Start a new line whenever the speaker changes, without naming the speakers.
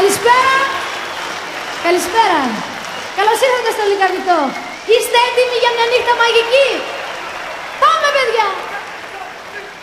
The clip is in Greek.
Καλησπέρα. Καλησπέρα. Καλώς ήρθατε στο Λυκαβητό. Είστε έτοιμοι για μια νύχτα μαγική? Πάμε, παιδιά!